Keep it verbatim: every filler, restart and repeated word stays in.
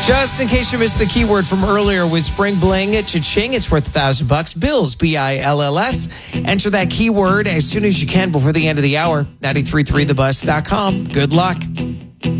Just in case you missed the keyword from earlier with Spring Bling, cha-ching, it's worth a thousand bucks. Bills, B I L L S. Enter that keyword as soon as you can before the end of the hour. nine three three the bus dot com. Good luck.